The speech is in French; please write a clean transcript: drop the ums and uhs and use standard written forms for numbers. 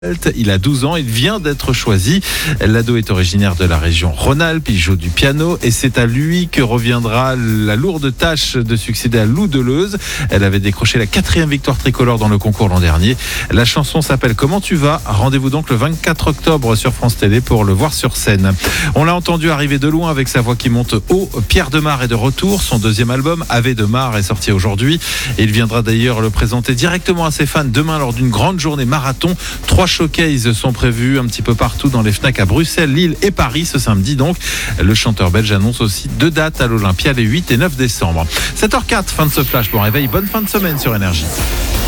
Il a 12 ans, il vient d'être choisi. L'ado est originaire de la région Rhône-Alpes, il joue du piano et c'est à lui que reviendra la lourde tâche de succéder à Lou Deleuze. Elle avait décroché la 4e victoire tricolore dans le concours l'an dernier. La chanson s'appelle Comment tu vas ? Rendez-vous donc le 24 octobre sur France Télé pour le voir sur scène. On l'a entendu arriver de loin avec sa voix qui monte haut. Pierre Demar est de retour. Son 2e album, Ave de Mar, est sorti aujourd'hui. Et il viendra d'ailleurs le présenter directement à ses fans demain lors d'une grande journée marathon. 3 showcases sont prévus un petit peu partout dans les FNAC à Bruxelles, Lille et Paris ce samedi donc. Le chanteur belge annonce aussi 2 dates à l'Olympia les 8 et 9 décembre. 7h04, fin de ce flash. Bon réveil, bonne fin de semaine sur Énergie.